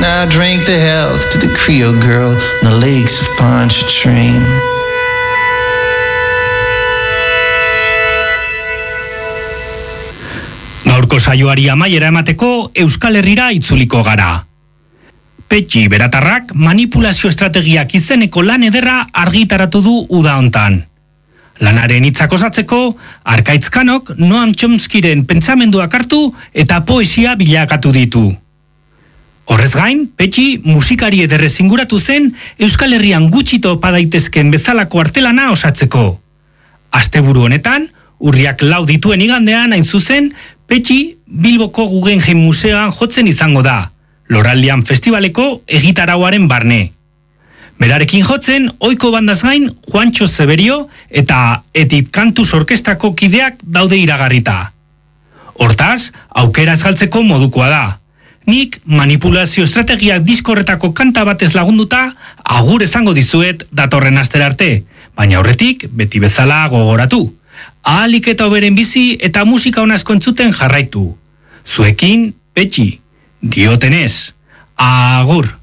and I drank the health to the Creole girl on the lakes of Pontchartrain. Gaurko saioari amaiera emateko Euskal Herrira itzuliko gara. Petxi Beratarrak manipulazio estrategiak izeneko lan ederra argitaratu du uda hontan. Lanaren hitzak osatzeko, Arkaitzkanok Noam Chomskyren pentsamenduak hartu eta poesia bilakatu ditu. Horrez gain, Petxi musikari ederrez inguratu zen Euskal Herrian gutxito topa daitezken bezalako artelana osatzeko. Asteburu honetan, urriak 4 dituen igandean hain zuzen, Petxi Bilboko Guggenheim Museoan jotzen izango da, Loraldian Festivaleko egitarauaren barne. Berarekin jotzen, ohiko bandaz gain, Juancho Zeberio eta Etip Kantuz orkestrako kideak daude iragarrita. Hortaz, aukera ez galtzeko modukoa da. Nik manipulazio estrategiak diskorretako kanta batez lagunduta, agur esango dizuet datorren astera arte, baina aurretik beti bezala gogoratu. Ahalik eta hoberen bizi eta musika ona asko entzuten jarraitu. Zuekin, Petxi, diotenez, agur.